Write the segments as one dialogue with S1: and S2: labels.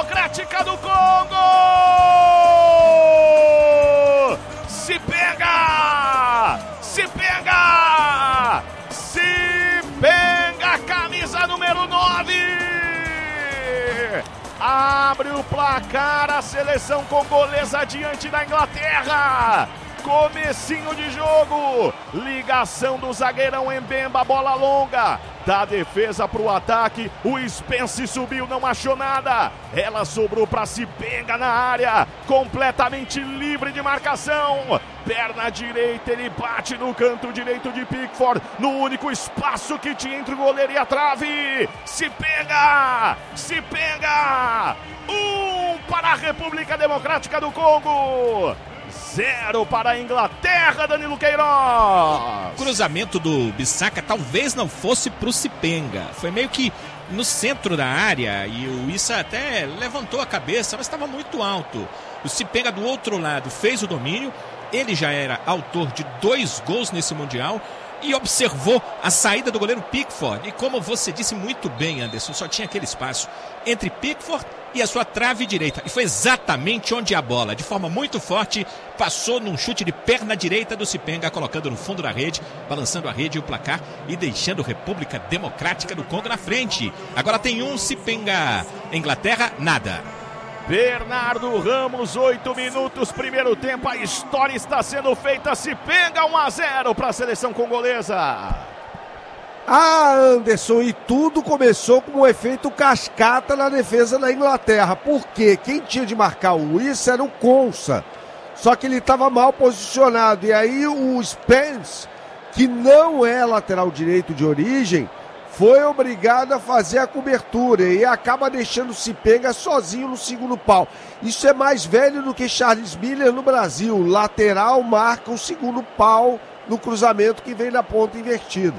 S1: Democrática do Congo! Se pega! Se pega! Se pega! Camisa número 9! Abre o placar a seleção congolesa diante da Inglaterra. Comecinho de jogo, ligação do zagueirão Mbemba, bola longa, da defesa para o ataque, o Spence subiu, não achou nada, ela sobrou para Sipenga na área, completamente livre de marcação, perna direita, ele bate no canto direito de Pickford, no único espaço que tinha entre o goleiro e a trave, Sipenga, para a República Democrática do Congo, 0 para a Inglaterra, Danilo Queiroz.
S2: O cruzamento do Bissaka talvez não fosse para o Sipenga. Foi meio que no centro da área e o Issa até levantou a cabeça, mas estava muito alto. O Sipenga do outro lado fez o domínio. Ele já era autor de 2 gols nesse Mundial e observou a saída do goleiro Pickford. E como você disse muito bem, Anderson, só tinha aquele espaço entre Pickford e a sua trave direita. E foi exatamente onde a bola, de forma muito forte, passou num chute de perna direita do Sipenga, colocando no fundo da rede, balançando a rede e o placar e deixando República Democrática do Congo na frente. Agora tem um Sipenga. Inglaterra, nada.
S1: Bernardo Ramos, 8 minutos, primeiro tempo, a história está sendo feita, Sipenga 1-0 para a seleção congolesa.
S3: Anderson, e tudo começou com um efeito cascata na defesa da Inglaterra, porque quem tinha de marcar o Issa era o Konsa, só que ele estava mal posicionado, e aí o Spence, que não é lateral direito de origem, foi obrigado a fazer a cobertura e acaba deixando o Sipenga sozinho no segundo pau. Isso é mais velho do que Charles Miller no Brasil. Lateral marca o segundo pau no cruzamento que vem na ponta invertida.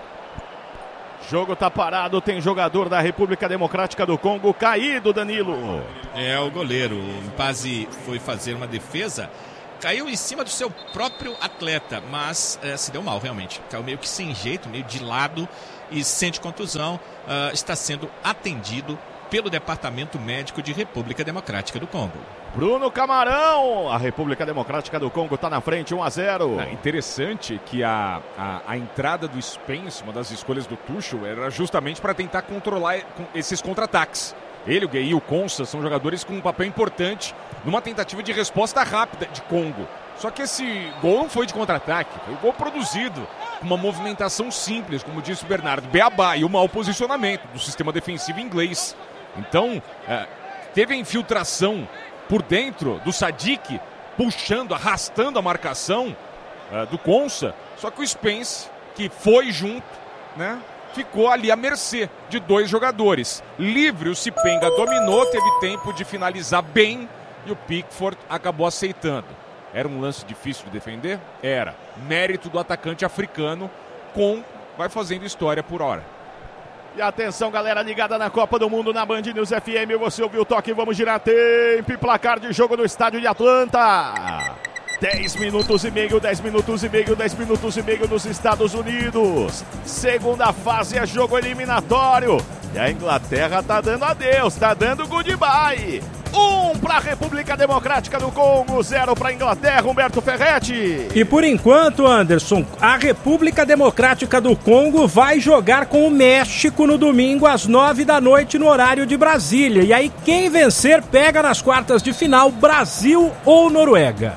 S1: Jogo tá parado, tem jogador da República Democrática do Congo caído, Danilo.
S2: É o goleiro. O Mpazi foi fazer uma defesa, caiu em cima do seu próprio atleta, mas se deu mal realmente. Caiu meio que sem jeito, meio de lado e sente contusão. Está sendo atendido pelo Departamento Médico de República Democrática do Congo.
S1: Bruno Camarão, a República Democrática do Congo está na frente, 1-0.
S4: É interessante que a entrada do Spence, uma das escolhas do Tuchel, era justamente para tentar controlar esses contra-ataques. Ele, o Gueye e o Konsa são jogadores com um papel importante numa tentativa de resposta rápida de Congo. Só que esse gol não foi de contra-ataque, foi um gol produzido com uma movimentação simples, como disse o Bernardo, beabá, e o mau posicionamento do sistema defensivo inglês. Então, teve a infiltração por dentro do Sadik, puxando, arrastando a marcação do Konsa, só que o Spence, que foi junto, né, ficou ali à mercê de 2 jogadores. Livre, o Sipenga dominou, teve tempo de finalizar bem e o Pickford acabou aceitando. Era um lance difícil de defender? Era. Mérito do atacante africano, vai fazendo história por hora.
S1: E atenção, galera ligada na Copa do Mundo na Band News FM. Você ouviu o toque, vamos girar tempo e placar de jogo no estádio de Atlanta. 10 minutos e meio, 10 minutos e meio, 10 minutos e meio nos Estados Unidos. Segunda fase é jogo eliminatório. E a Inglaterra tá dando adeus, tá dando goodbye. 1 para a República Democrática do Congo, 0 para a Inglaterra, Humberto Ferretti.
S5: E por enquanto, Anderson, a República Democrática do Congo vai jogar com o México no domingo às 9 da noite no horário de Brasília. E aí quem vencer pega nas quartas de final Brasil ou Noruega.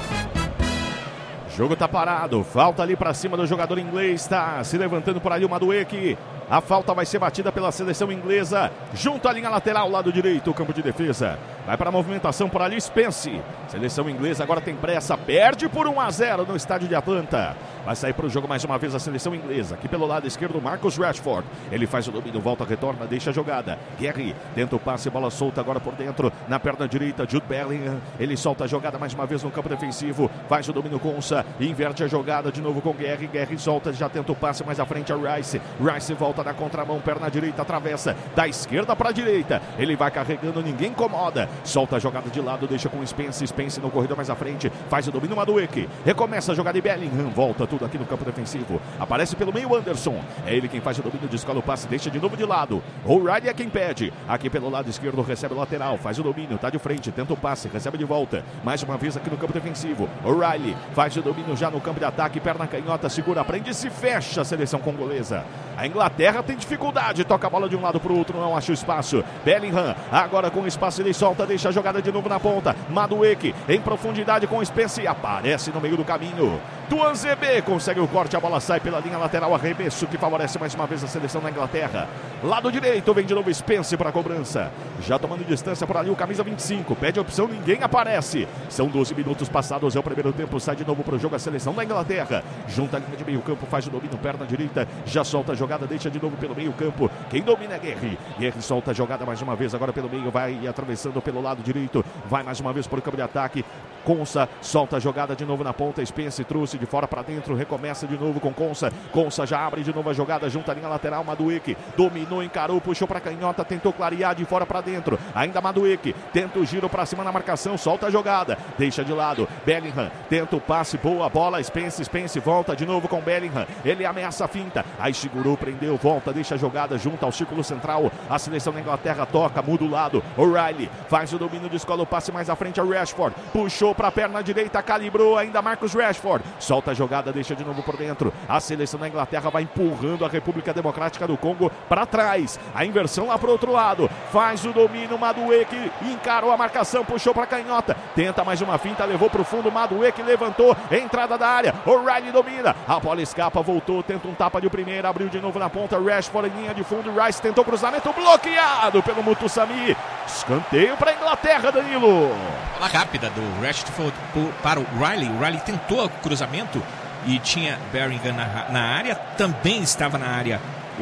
S1: O jogo tá parado, falta ali pra cima do jogador inglês, tá se levantando por ali o Madueke. A falta vai ser batida pela seleção inglesa, junto à linha lateral, lado direito, o campo de defesa. Vai para a movimentação por ali, Spence. Seleção inglesa agora tem pressa, perde por 1-0 no estádio de Atlanta. Vai sair para o jogo mais uma vez a seleção inglesa. Aqui pelo lado esquerdo, Marcus Rashford. Ele faz o domínio, volta, retorna, deixa a jogada. Guerri, tenta o passe, bola solta agora por dentro. Na perna direita, Jude Bellingham. Ele solta a jogada mais uma vez no campo defensivo. Faz o domínio com Konsa, inverte a jogada de novo com Guerri. Guerri solta, já tenta o passe mais à frente a Rice. Rice volta volta na contramão, perna direita, atravessa da esquerda para a direita. Ele vai carregando, ninguém incomoda. Solta a jogada de lado, deixa com Spence. Spence no corredor mais à frente, faz o domínio, Madueke. Recomeça a jogada de Bellingham, volta tudo aqui no campo defensivo. Aparece pelo meio Anderson. É ele quem faz o domínio, descola o passe, deixa de novo de lado. O'Reilly é quem pede. Aqui pelo lado esquerdo, recebe o lateral, faz o domínio, tá de frente, tenta o passe, recebe de volta. Mais uma vez aqui no campo defensivo. O'Reilly faz o domínio já no campo de ataque, perna canhota, segura, prende e se fecha a seleção congolesa. A Inglaterra tem dificuldade, toca a bola de um lado para o outro, não acha o espaço. Bellingham, agora com espaço ele solta, deixa a jogada de novo na ponta. Madueke em profundidade com Spence, aparece no meio do caminho. Tuanzebe consegue o corte, a bola sai pela linha lateral, arremesso que favorece mais uma vez a seleção da Inglaterra. Lado direito, vem de novo Spence para a cobrança. Já tomando distância por ali o camisa 25, pede opção, ninguém aparece. São 12 minutos passados, é o primeiro tempo, sai de novo para o jogo a seleção da Inglaterra. Junta a linha de meio campo, faz o domínio, perna direita, já solta a jogada, deixa de novo pelo meio campo. Quem domina é Guerri. Guerri solta a jogada mais uma vez, agora pelo meio, vai atravessando pelo lado direito, vai mais uma vez para o campo de ataque. Consa solta a jogada de novo na ponta, Spence trouxe de fora para dentro, recomeça de novo com Consa. Consa já abre de novo a jogada, junta a linha lateral, Madueke dominou, encarou, puxou para canhota, tentou clarear de fora para dentro. Ainda Madueke tenta o giro para cima na marcação, solta a jogada, deixa de lado. Bellingham tenta o passe, boa bola, Spence volta de novo com Bellingham. Ele ameaça a finta, aí segurou, prendeu, volta, deixa a jogada junto ao círculo central. A seleção da Inglaterra toca, muda o lado. O'Reilly faz o domínio, descola o passe mais à frente a Rashford, puxou para a perna direita, calibrou ainda Marcus Rashford, solta a jogada, deixa de novo por dentro. A seleção da Inglaterra vai empurrando a República Democrática do Congo para trás. A inversão lá para o outro lado, faz o domínio, Madueke encarou a marcação, puxou para canhota, tenta mais uma finta, levou para o fundo, Madueke levantou, entrada da área, O'Reilly domina, a bola escapa, voltou, tenta um tapa de primeira, abriu de novo na ponta, Rashford em linha de fundo, Rice tentou cruzamento, bloqueado pelo Mutusami. Escanteio para a Inglaterra, Danilo.
S2: Bola rápida do Rashford para o Riley. O Riley tentou o cruzamento e tinha Bellingham na área, também estava na área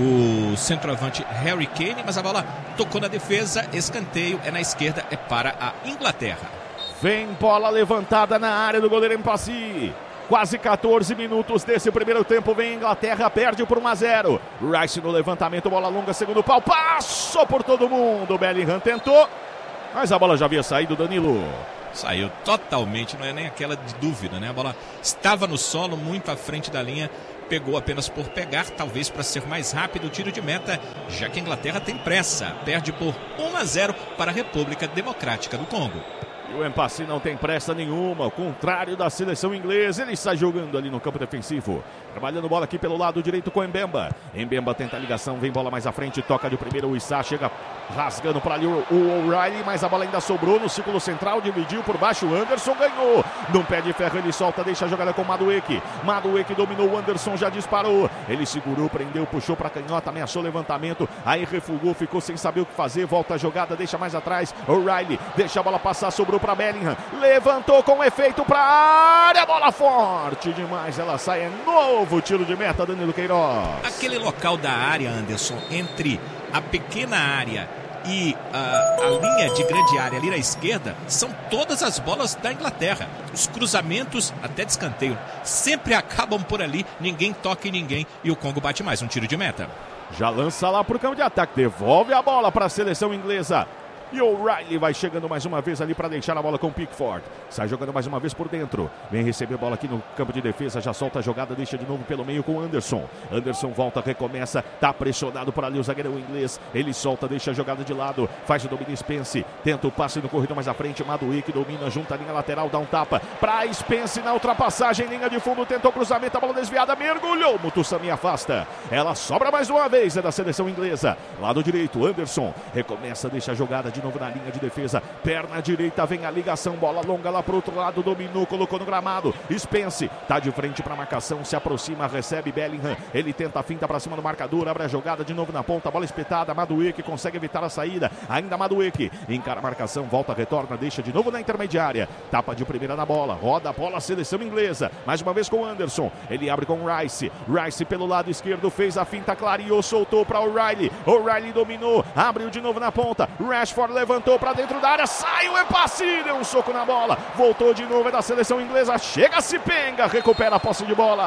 S2: o centroavante Harry Kane, mas a bola tocou na defesa, escanteio é na esquerda, é para a Inglaterra.
S1: Vem bola levantada na área do goleiro Mpassi. Quase 14 minutos desse primeiro tempo, vem a Inglaterra, perde por 1-0. Rice no levantamento, bola longa, segundo pau, passou por todo mundo. Bellingham tentou, mas a bola já havia saído, Danilo.
S2: Saiu totalmente, não é nem aquela de dúvida, né? A bola estava no solo, muito à frente da linha, pegou apenas por pegar, talvez para ser mais rápido o tiro de meta, já que a Inglaterra tem pressa, perde por 1-0 para a República Democrática do Congo.
S1: E o Mpassi não tem pressa nenhuma, ao contrário da seleção inglesa, ele está jogando ali no campo defensivo. Trabalhando bola aqui pelo lado direito com Mbemba. Mbemba tenta a ligação, vem bola mais à frente, toca de primeiro, o Issa chega rasgando para ali o O'Reilly, mas a bola ainda sobrou no círculo central, dividiu por baixo, o Anderson ganhou. Num pé de ferro ele solta, deixa a jogada com Madueke. Madueke dominou, o Anderson já disparou. Ele segurou, prendeu, puxou para canhota, ameaçou levantamento, aí refugou, ficou sem saber o que fazer, volta a jogada, deixa mais atrás. O'Reilly deixa a bola passar, sobrou para Bellingham, levantou com efeito para a área, bola forte demais, ela sai, é novo tiro de meta, Danilo Queiroz.
S2: Aquele local da área, Anderson, entre a pequena área e a linha de grande área ali na esquerda, são todas as bolas da Inglaterra. Os cruzamentos, até de escanteio, sempre acabam por ali, ninguém toca em ninguém e o Congo bate mais um tiro de meta.
S1: Já lança lá para o campo de ataque, devolve a bola para a seleção inglesa. E o O'Reilly vai chegando mais uma vez ali para deixar a bola com o Pickford. Sai jogando mais uma vez por dentro. Vem receber a bola aqui no campo de defesa. Já solta a jogada, deixa de novo pelo meio com o Anderson. Anderson volta, recomeça. Tá pressionado por ali o zagueirão inglês. Ele solta, deixa a jogada de lado. Faz o domínio Spence. Tenta o passe no corredor mais à frente. Madueke domina, junta a linha lateral, dá um tapa para Spence na ultrapassagem. Linha de fundo, tentou cruzamento, a bola desviada, mergulhou. Mutusami afasta. Ela sobra mais uma vez, é da seleção inglesa. Lado direito, Anderson. Recomeça, deixa a jogada de novo na linha de defesa, perna direita, vem a ligação, bola longa lá pro outro lado, dominou, colocou no gramado, Spence, tá de frente pra marcação, se aproxima, recebe Bellingham, ele tenta a finta pra cima do marcador, abre a jogada de novo na ponta, bola espetada, Madueke consegue evitar a saída, ainda Madueke, encara a marcação, volta, retorna, deixa de novo na intermediária, tapa de primeira na bola, roda a bola, seleção inglesa, mais uma vez com Anderson, ele abre com Rice, Rice pelo lado esquerdo, fez a finta, clareou, soltou pra O'Reilly, O'Reilly dominou, abriu de novo na ponta, Rashford levantou para dentro da área, sai o Mpassi, deu um soco na bola, voltou de novo, é da seleção inglesa, chega, se penga, recupera a posse de bola.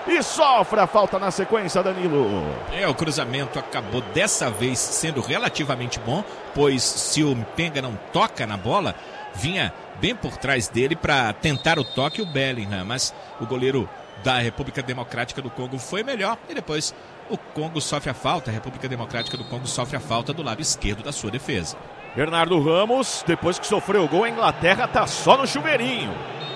S1: e sofre a falta na sequência, Danilo.
S2: O cruzamento acabou dessa vez sendo relativamente bom, pois se o Mpenga não toca na bola, vinha bem por trás dele para tentar o toque o Bellingham, mas o goleiro da República Democrática do Congo foi melhor e depois o Congo sofre a falta, a República Democrática do Congo sofre a falta do lado esquerdo da sua defesa.
S1: Bernardo Ramos, depois que sofreu o gol, a Inglaterra tá só no chuveirinho.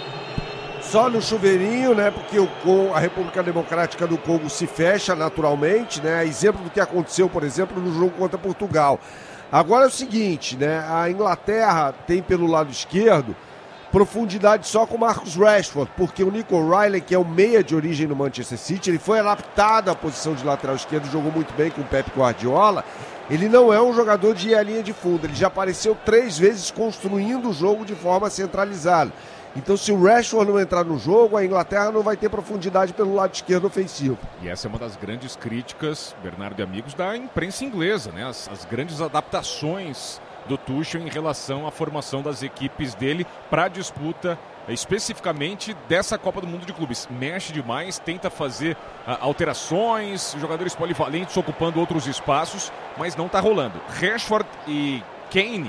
S3: Só no chuveirinho, né? Porque a República Democrática do Congo se fecha naturalmente, né? Exemplo do que aconteceu, por exemplo, no jogo contra Portugal. Agora é o seguinte, né? A Inglaterra tem pelo lado esquerdo profundidade só com o Marcus Rashford, porque o Nico Riley, que é o meia de origem no Manchester City, ele foi adaptado à posição de lateral esquerdo, jogou muito bem com o Pep Guardiola. Ele não é um jogador de ir à linha de fundo, ele já apareceu 3 vezes construindo o jogo de forma centralizada. Então, se o Rashford não entrar no jogo, a Inglaterra não vai ter profundidade pelo lado esquerdo ofensivo.
S4: E essa é uma das grandes críticas, Bernardo e amigos, da imprensa inglesa, né? As grandes adaptações do Tuchel em relação à formação das equipes dele para a disputa, especificamente dessa Copa do Mundo de Clubes. Mexe demais, tenta fazer alterações, jogadores polivalentes ocupando outros espaços, mas não está rolando. Rashford e Kane,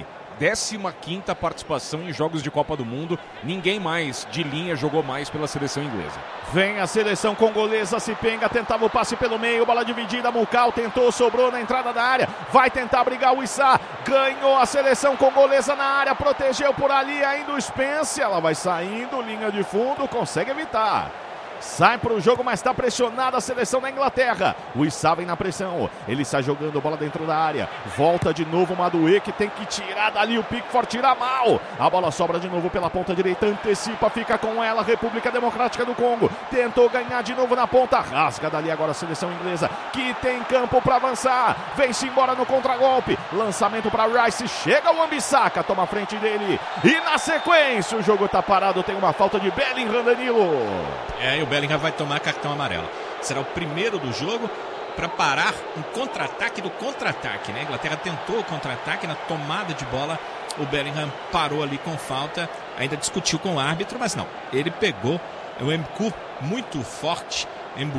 S4: 15ª participação em jogos de Copa do Mundo. Ninguém mais de linha jogou mais pela seleção inglesa.
S1: Vem a seleção congolesa, Sipenga tentava o passe pelo meio, bola dividida, Mukau tentou, sobrou na entrada da área, vai tentar brigar o Issa, ganhou a seleção congolesa na área, protegeu por ali ainda o Spence, ela vai saindo, linha de fundo, consegue evitar. Sai para o jogo, mas está pressionada a seleção da Inglaterra. O Issa vem na pressão. Ele sai jogando bola dentro da área. Volta de novo o Madueke, que tem que tirar dali o Pickford, tira mal. A bola sobra de novo pela ponta direita. Antecipa, fica com ela. República Democrática do Congo. Tentou ganhar de novo na ponta. Rasga dali agora a seleção inglesa, que tem campo para avançar. Vem-se embora no contragolpe. Lançamento para Rice. Chega o Wan-Bissaka, toma a frente dele. E na sequência o jogo está parado. Tem uma falta de Bellingham, Danilo.
S2: E o Bellingham vai tomar cartão amarelo. Será o primeiro do jogo para parar um contra-ataque do contra-ataque, né? A Inglaterra tentou o contra-ataque na tomada de bola. O Bellingham parou ali com falta, ainda discutiu com o árbitro, mas não. Ele pegou o Mbuku muito forte,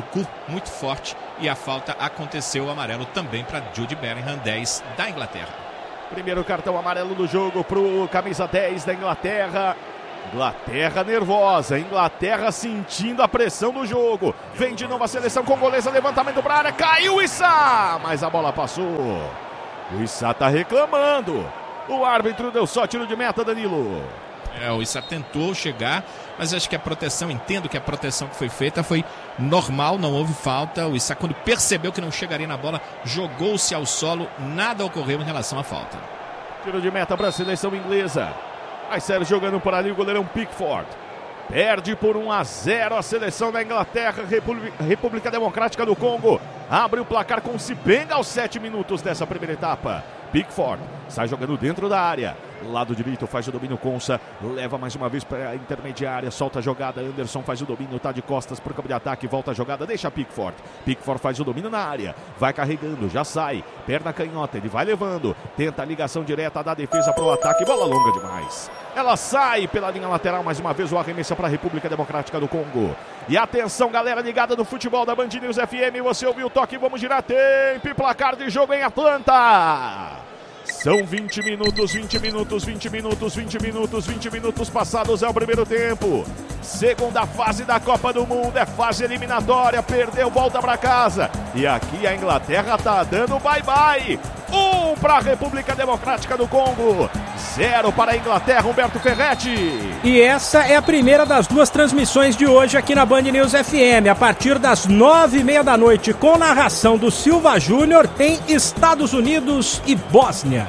S2: e a falta aconteceu. O amarelo também para Jude Bellingham, 10 da Inglaterra.
S1: Primeiro cartão amarelo do jogo pro camisa 10 da Inglaterra. Inglaterra nervosa, Inglaterra sentindo a pressão do jogo. Vem de novo a seleção congolesa, levantamento para a área, caiu o Issa, mas a bola passou. O Issa tá reclamando. O árbitro deu só tiro de meta, Danilo.
S2: O Issa tentou chegar, mas acho que a proteção, entendo que a proteção que foi feita foi normal, não houve falta. O Issa, quando percebeu que não chegaria na bola, jogou-se ao solo, nada ocorreu em relação à falta.
S1: Tiro de meta para a seleção inglesa. Vai ser jogando por ali o goleirão Pickford. Perde por 1-0 a seleção da Inglaterra. República Democrática do Congo abre o placar com Sipenga aos 7 minutos dessa primeira etapa. Pickford sai jogando dentro da área. Lado direito faz o domínio Konsa. Leva mais uma vez para a intermediária. Solta a jogada. Anderson faz o domínio. Tá de costas para o campo de ataque. Volta a jogada. Deixa Pickford. Pickford faz o domínio na área. Vai carregando. Já sai. Perna canhota. Ele vai levando. Tenta a ligação direta da defesa para o ataque. Bola longa demais. Ela sai pela linha lateral. Mais uma vez o arremesso para a República Democrática do Congo. E atenção, galera ligada no futebol da Band News FM. Você ouviu o toque. Vamos girar tempo e placar de jogo em Atlanta. São 20 minutos passados, é o primeiro tempo. Segunda fase da Copa do Mundo, é fase eliminatória, perdeu, volta para casa. E aqui a Inglaterra tá dando bye-bye. 1 para a República Democrática do Congo, 0 para a Inglaterra, Humberto Ferretti.
S5: E essa é a primeira das 2 transmissões de hoje aqui na Band News FM. A partir das 9h30 da noite, com narração do Silva Júnior, tem Estados Unidos e Bósnia.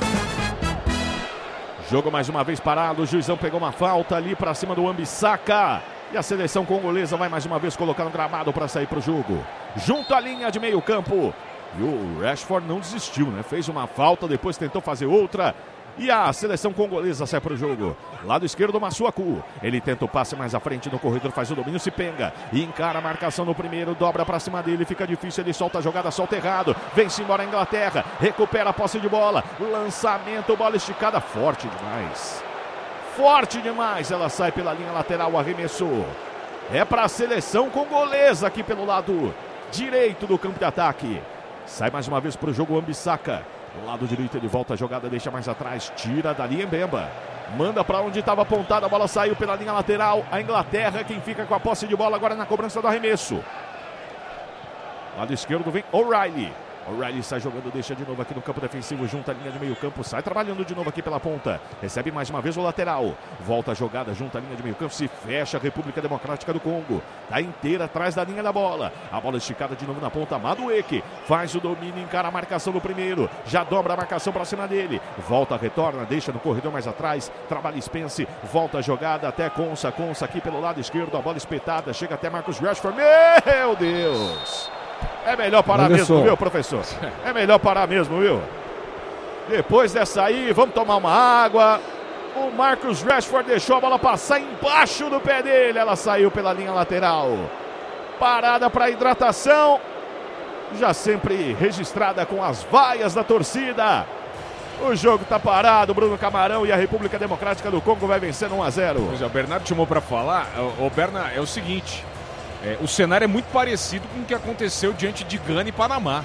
S1: Jogo mais uma vez parado, o juizão pegou uma falta ali para cima do Wan-Bissaka. E a seleção congolesa vai mais uma vez colocar no gramado para sair para o jogo. Junto à linha de meio campo. E o Rashford não desistiu, né? Fez uma falta, depois tentou fazer outra. E a seleção congolesa sai para o jogo. Lado esquerdo, Massuaku. Ele tenta o passe mais à frente no corredor, faz o domínio, Sipenga. E encara a marcação no primeiro, dobra para cima dele, fica difícil, ele solta a jogada, solta errado. Vem-se embora a Inglaterra, recupera a posse de bola. Lançamento, bola esticada, forte demais. Forte demais, ela sai pela linha lateral, arremessou. é para a seleção congolesa aqui pelo lado direito do campo de ataque. Sai mais uma vez para o jogo Wan-Bissaka. Do lado direito ele volta a jogada, deixa mais atrás, tira dali Mbemba. Manda para onde estava apontada, a bola saiu pela linha lateral. A Inglaterra quem fica com a posse de bola agora na cobrança do arremesso. Lado esquerdo vem O'Reilly. O'Reilly sai jogando, deixa de novo aqui no campo defensivo, junta a linha de meio campo, sai trabalhando de novo aqui pela ponta. Recebe mais uma vez o lateral. Volta a jogada, junta a linha de meio campo, se fecha a República Democrática do Congo. Tá inteira atrás da linha da bola. A bola esticada de novo na ponta, Madueke. Faz o domínio, encara a marcação do primeiro. Já dobra a marcação para cima dele. Volta, retorna, deixa no corredor mais atrás. Trabalha Spence, volta a jogada até Konsa. Konsa aqui pelo lado esquerdo, a bola espetada, chega até Marcus Rashford. Meu Deus! É melhor parar mesmo, viu, professor? É melhor parar mesmo, viu? Depois dessa aí, vamos tomar uma água. O Marcus Rashford deixou a bola passar embaixo do pé dele. Ela saiu pela linha lateral. Parada para hidratação. Já sempre registrada com as vaias da torcida. O jogo tá parado, Bruno Camarão, e a República Democrática do Congo vai vencendo 1-0.
S4: Pois é, o Bernardo chamou para falar. O Berna, é o seguinte... o cenário é muito parecido com o que aconteceu diante de Gana e Panamá.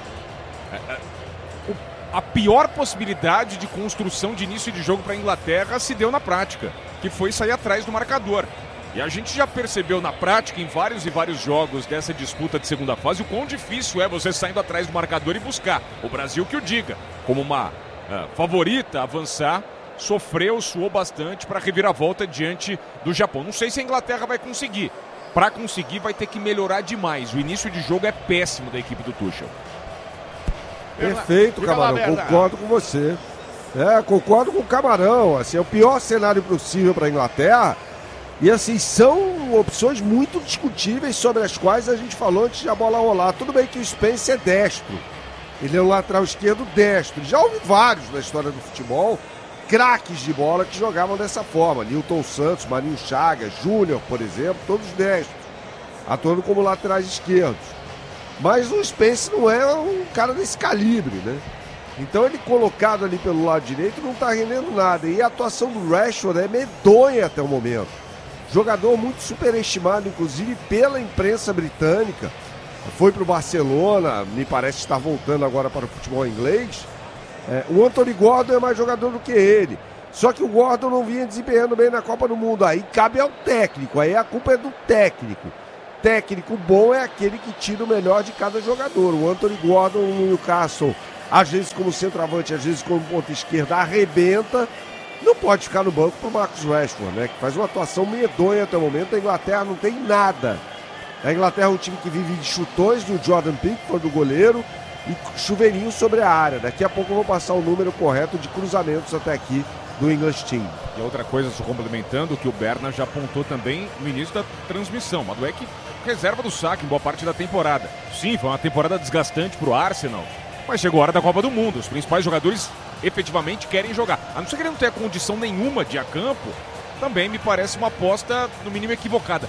S4: A pior possibilidade de construção de início de jogo para a Inglaterra se deu na prática, que foi sair atrás do marcador. E a gente já percebeu na prática, em vários e vários jogos dessa disputa de segunda fase, o quão difícil é você saindo atrás do marcador e buscar. O Brasil que o diga, como uma favorita a avançar, suou bastante para a reviravolta diante do Japão. Não sei se a Inglaterra vai conseguir. Para conseguir, vai ter que melhorar demais. O início de jogo é péssimo da equipe do Tuchel.
S3: Perfeito, Camarão. Concordo com você. Concordo com o Camarão. Assim, é o pior cenário possível para a Inglaterra. E assim, são opções muito discutíveis sobre as quais a gente falou antes de a bola rolar. Tudo bem que o Spence é destro. Ele é um lateral esquerdo destro. Já houve vários na história do futebol, craques de bola que jogavam dessa forma. Nilton Santos, Marinho Chagas, Júnior, por exemplo, todos destros, atuando como laterais esquerdos. Mas o Spence não é um cara desse calibre, né? Então ele colocado ali pelo lado direito não está rendendo nada. E a atuação do Rashford é medonha até o momento. Jogador muito superestimado, inclusive pela imprensa britânica. Foi para o Barcelona, me parece estar voltando agora para o futebol inglês. O Anthony Gordon é mais jogador do que ele. Só que o Gordon não vinha desempenhando bem na Copa do Mundo. Aí cabe ao técnico, aí a culpa é do técnico. Técnico bom é aquele que tira o melhor de cada jogador. O Anthony Gordon no Newcastle, às vezes como centroavante, às vezes como ponta esquerda, arrebenta. Não pode ficar no banco para o Marcus Rashford, né? Que faz uma atuação medonha até o momento. A Inglaterra não tem nada. A Inglaterra é um time que vive de chutões do Jordan Pickford, do goleiro, e chuveirinho sobre a área. Daqui a pouco eu vou passar o número correto de cruzamentos até aqui do English Team.
S4: E outra coisa, só complementando, que o Berna já apontou também no início da transmissão. Madueke reserva do saque em boa parte da temporada. Sim, foi uma temporada desgastante para o Arsenal, mas chegou a hora da Copa do Mundo. Os principais jogadores efetivamente querem jogar. A não ser que ele não tenha condição nenhuma de ir a campo, também me parece uma aposta no mínimo equivocada.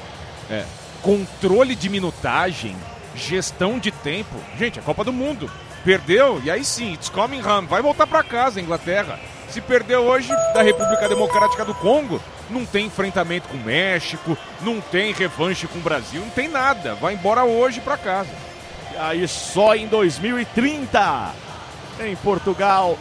S4: Controle de minutagem, gestão de tempo. Gente, é Copa do Mundo. Perdeu, e aí sim, it's coming home. Vai voltar para casa, Inglaterra. Se perdeu hoje da República Democrática do Congo, não tem enfrentamento com o México, não tem revanche com o Brasil, não tem nada. Vai embora hoje para casa.
S1: E aí só em 2030, em Portugal,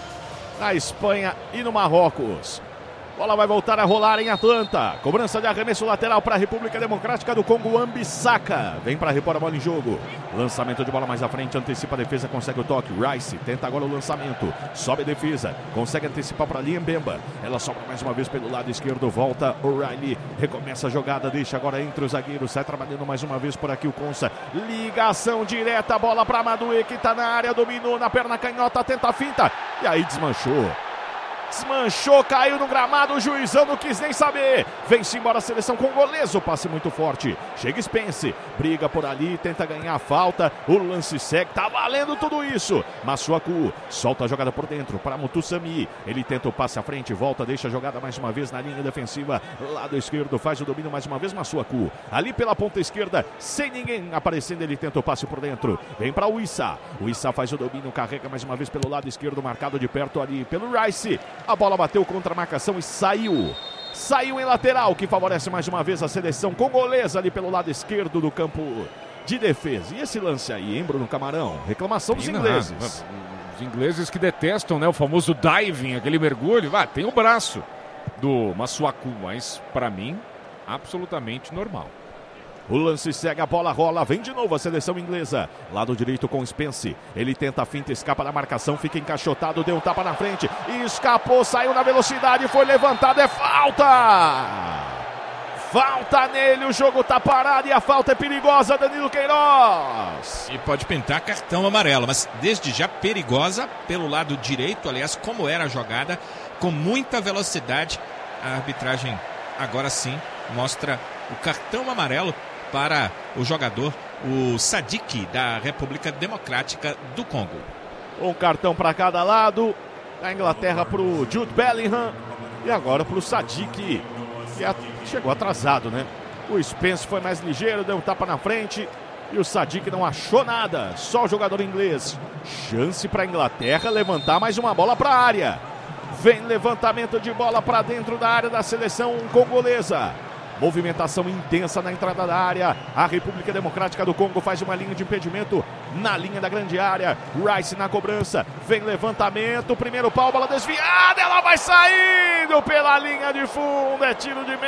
S1: na Espanha e no Marrocos. Bola vai voltar a rolar em Atlanta. Cobrança de arremesso lateral para a República Democrática do Congo, Wan-Bissaka. Vem para repor a bola em jogo. Lançamento de bola mais à frente, antecipa a defesa, consegue o toque. Rice tenta agora o lançamento. Sobe a defesa, consegue antecipar para ali Mbemba. Ela sobra mais uma vez pelo lado esquerdo, volta O'Reilly. Recomeça a jogada, deixa agora entre os zagueiros. Sai trabalhando mais uma vez por aqui o Konsa. Ligação direta, bola para Madueke, que está na área, dominou na perna canhota, tenta a finta. E aí desmanchou. Desmanchou, caiu no gramado, o juizão não quis nem saber. Vem-se embora a seleção congolesa, o passe muito forte. Chega Spence, briga por ali, tenta ganhar a falta. O lance segue, tá valendo tudo isso. Massuaku solta a jogada por dentro para Mutusami. Ele tenta o passe à frente, volta, deixa a jogada mais uma vez na linha defensiva. Lado esquerdo, faz o domínio mais uma vez, Massuaku. Ali pela ponta esquerda, sem ninguém aparecendo, ele tenta o passe por dentro. Vem para o Issa. O Issa faz o domínio, carrega mais uma vez pelo lado esquerdo, marcado de perto ali pelo Rice. A bola bateu contra a marcação e saiu. Saiu em lateral, que favorece mais uma vez a seleção congolesa ali pelo lado esquerdo do campo de defesa. E esse lance aí, hein, Bruno Camarão? Reclamação dos ingleses.
S4: Os ingleses que detestam, né, o famoso diving, aquele mergulho. Tem o braço do Masuaku, mas para mim, absolutamente normal.
S1: O lance segue, a bola rola, vem de novo a seleção inglesa. Lado direito com Spence. Ele tenta a finta, escapa da marcação, fica encaixotado, deu um tapa na frente. Escapou, saiu na velocidade, foi levantado, é falta! Falta nele, o jogo tá parado e a falta é perigosa, Danilo Queiroz.
S2: E pode pintar cartão amarelo, mas desde já perigosa pelo lado direito, aliás, como era a jogada, com muita velocidade. A arbitragem agora sim mostra o cartão amarelo para o jogador, o Sadik, da República Democrática do Congo.
S1: Um cartão para cada lado. Da Inglaterra para o Jude Bellingham e agora para o Sadik, que chegou atrasado, né? O Spence foi mais ligeiro, deu um tapa na frente e o Sadik não achou nada. Só o jogador inglês. Chance para a Inglaterra levantar mais uma bola para a área. Vem levantamento de bola para dentro da área da seleção congolesa. Movimentação intensa na entrada da área. A República Democrática do Congo faz uma linha de impedimento na linha da grande área. Rice na cobrança. Vem levantamento. Primeiro pau, bola desviada. Ela vai saindo pela linha de fundo. É tiro de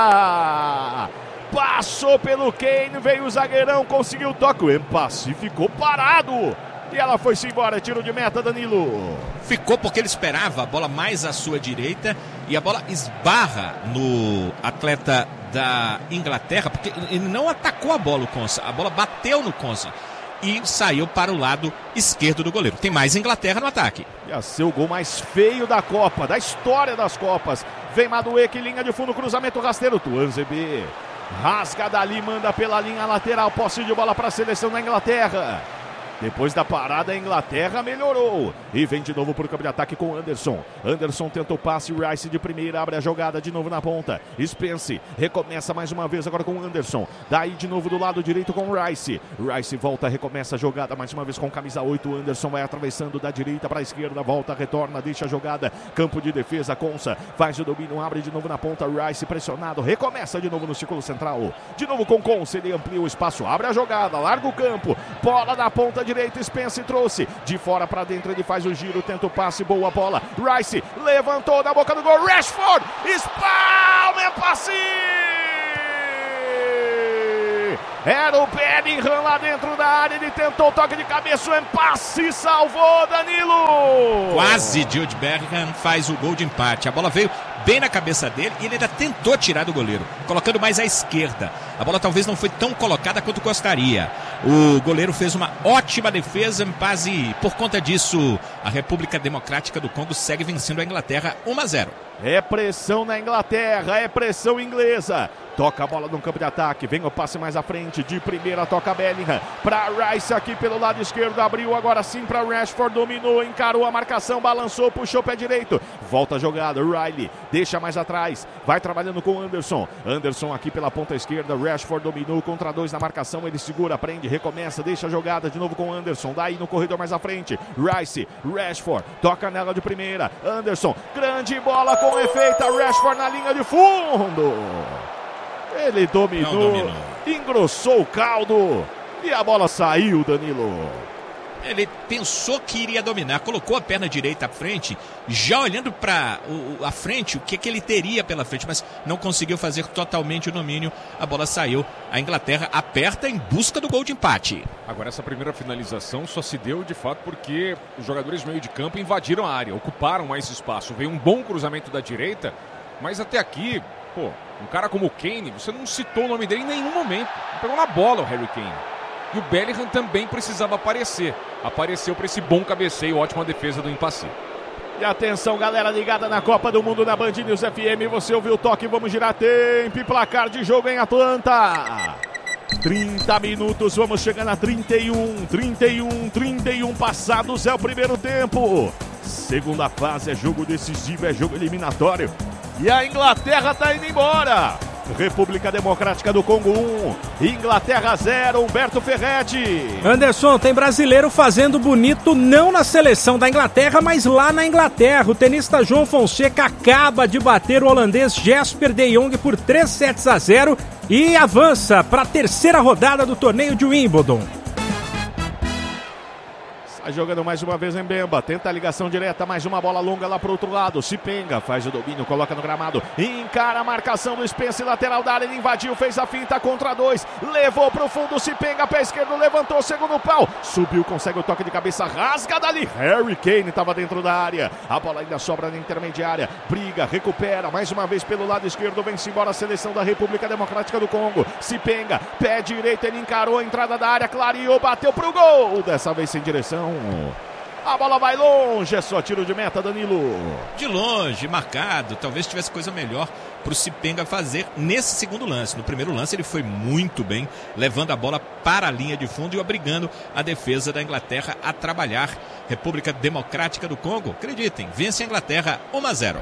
S1: meta. Passou pelo Kane. Veio o zagueirão. Conseguiu o toque. O Mpassy ficou parado. E ela foi-se embora. É tiro de meta, Danilo.
S2: Ficou porque ele esperava a bola mais à sua direita e a bola esbarra no atleta da Inglaterra, porque ele não atacou a bola, o Konsa. A bola bateu no Konsa e saiu para o lado esquerdo do goleiro. Tem mais Inglaterra no ataque.
S1: Ia ser o gol mais feio da Copa, da história das Copas. Vem Madueke, linha de fundo, cruzamento rasteiro. Tuanzebe rasga dali, manda pela linha lateral. Posse de bola para a seleção da Inglaterra. Depois da parada, a Inglaterra melhorou. E vem de novo para o campo de ataque com Anderson. Anderson tenta o passe, Rice de primeira, abre a jogada de novo na ponta. Spence recomeça mais uma vez agora com Anderson. Daí de novo do lado direito com Rice. Rice volta, recomeça a jogada mais uma vez com camisa 8. Anderson vai atravessando da direita para a esquerda, volta, retorna, deixa a jogada. Campo de defesa, Konsa faz o domínio, abre de novo na ponta. Rice pressionado, recomeça de novo no círculo central. De novo com Konsa, ele amplia o espaço, abre a jogada, larga o campo. Bola na ponta direita, Spence trouxe, de fora para dentro ele faz o giro, tenta o passe, boa bola, Rice levantou na boca do gol, Rashford, espalma, passe! Era o Bellingham lá dentro da área, ele tentou o toque de cabeça, o Mpassy salvou, Danilo!
S2: Quase Jude Bellingham faz o gol de empate, a bola veio bem na cabeça dele e ele ainda tentou tirar do goleiro, colocando mais à esquerda. A bola talvez não foi tão colocada quanto gostaria. O goleiro fez uma ótima defesa, Mpassy. Por conta disso, a República Democrática do Congo segue vencendo a Inglaterra 1-0.
S1: É pressão na Inglaterra, é pressão inglesa. Toca a bola no campo de ataque, vem o passe mais à frente, de primeira toca Bellingham, para Rice aqui pelo lado esquerdo, abriu agora sim para Rashford, dominou, encarou a marcação, balançou, puxou o pé direito, volta a jogada, Riley, deixa mais atrás, vai trabalhando com Anderson, Anderson aqui pela ponta esquerda, Rashford dominou, contra dois na marcação, ele segura, prende, recomeça, deixa a jogada de novo com Anderson, daí no corredor mais à frente, Rice, Rashford, toca nela de primeira, Anderson, grande bola com efeito, Rashford na linha de fundo. Ele dominou, engrossou o caldo e a bola saiu, Danilo.
S2: Ele pensou que iria dominar, colocou a perna direita à frente, já olhando para a frente, o que ele teria pela frente, mas não conseguiu fazer totalmente o domínio. A bola saiu, a Inglaterra aperta em busca do gol de empate.
S4: Agora essa primeira finalização só se deu de fato porque os jogadores do meio de campo invadiram a área, ocuparam mais espaço. Veio um bom cruzamento da direita, mas até aqui, um cara como o Kane, você não citou o nome dele em nenhum momento. Pegou na bola o Harry Kane. E o Bellingham também precisava aparecer. Apareceu para esse bom cabeceio, ótima defesa do Mpassy.
S1: E atenção, galera ligada na Copa do Mundo na Band News FM. Você ouviu o toque, vamos girar tempo e placar de jogo em Atlanta. 30 minutos, vamos chegando a 31 passados, é o primeiro tempo. Segunda fase é jogo decisivo, é jogo eliminatório. E a Inglaterra tá indo embora. República Democrática do Congo 1, Inglaterra 0, Humberto Ferretti.
S5: Anderson, tem brasileiro fazendo bonito não na seleção da Inglaterra, mas lá na Inglaterra. O tenista João Fonseca acaba de bater o holandês Jesper de Jong por 3-0 e avança para a terceira rodada do torneio de Wimbledon.
S1: Jogando mais uma vez em Mbemba, tenta a ligação direta, mais uma bola longa lá pro outro lado, Sipenga faz o domínio, coloca no gramado, encara a marcação do Spence, lateral da área, ele invadiu, fez a finta contra 2, levou pro fundo, Sipenga, pé esquerdo, levantou, segundo pau, subiu, consegue o toque de cabeça, rasga dali, Harry Kane estava dentro da área, a bola ainda sobra na intermediária, briga, recupera, mais uma vez pelo lado esquerdo, vem-se embora a seleção da República Democrática do Congo, Sipenga, pé direito, ele encarou a entrada da área, clareou, bateu pro gol, dessa vez sem direção. A bola vai longe, é só tiro de meta, Danilo.
S2: De longe, marcado, talvez tivesse coisa melhor para o Sipenga fazer nesse segundo lance. No primeiro lance ele foi muito bem, levando a bola para a linha de fundo e obrigando a defesa da Inglaterra a trabalhar. República Democrática do Congo, acreditem, vence a Inglaterra 1-0.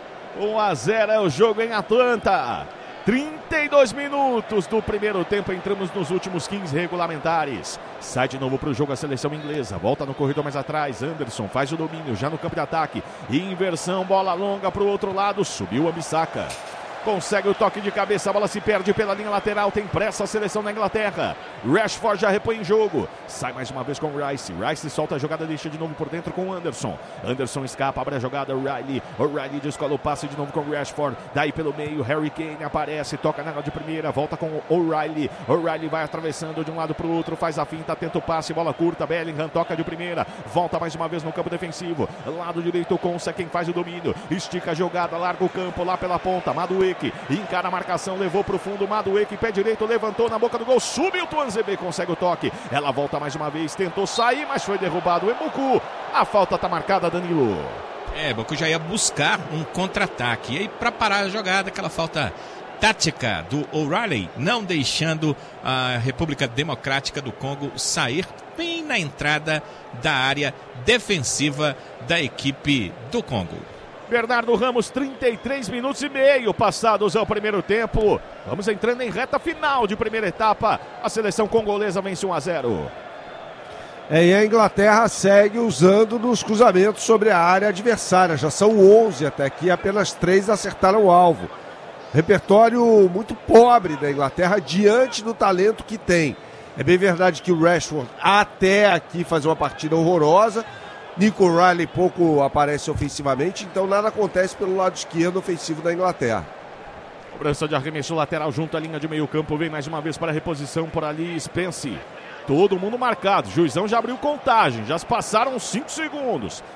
S1: 1-0 é o jogo em Atlanta. 32 minutos do primeiro tempo, entramos nos últimos 15 regulamentares. Sai de novo para o jogo a seleção inglesa, volta no corredor mais atrás, Anderson faz o domínio já no campo de ataque. Inversão, bola longa para o outro lado, subiu o Ambissaca. Consegue o toque de cabeça, a bola se perde pela linha lateral, tem pressa a seleção da Inglaterra. Rashford já repõe em jogo, sai mais uma vez com o Rice. Rice solta a jogada, deixa de novo por dentro com o Anderson. Anderson escapa, abre a jogada, O'Reilly descola o passe de novo com o Rashford. Daí pelo meio, Harry Kane aparece, toca na área de primeira, volta com o O'Reilly. O'Reilly vai atravessando de um lado para o outro, faz a finta, tenta o passe, bola curta, Bellingham toca de primeira, volta mais uma vez no campo defensivo. Lado direito, Konsa quem faz o domínio, estica a jogada, larga o campo lá pela ponta, Madueke. Encara a marcação, levou pro fundo, Madueke, pé direito, levantou na boca do gol, subiu o Tuanzebe, consegue o toque, ela volta mais uma vez, tentou sair, mas foi derrubado o Emuku, a falta tá marcada, Danilo.
S2: Boku já ia buscar um contra-ataque, e aí para parar a jogada, aquela falta tática do O'Reilly, não deixando a República Democrática do Congo sair bem na entrada da área defensiva da equipe do Congo.
S1: Bernardo Ramos, 33 minutos e meio passados ao primeiro tempo. Vamos entrando em reta final de primeira etapa. A seleção congolesa vence 1-0.
S3: E a Inglaterra segue usando nos cruzamentos sobre a área adversária. Já são 11 até aqui, apenas 3 acertaram o alvo. Repertório muito pobre da Inglaterra diante do talento que tem. É bem verdade que o Rashford até aqui faz uma partida horrorosa. Nico O'Reilly pouco aparece ofensivamente, então nada acontece pelo lado esquerdo ofensivo da Inglaterra.
S1: Cobrança de arremesso lateral junto à linha de meio campo, vem mais uma vez para a reposição por ali, Spence. Todo mundo marcado, juizão já abriu contagem, já se passaram 5 segundos.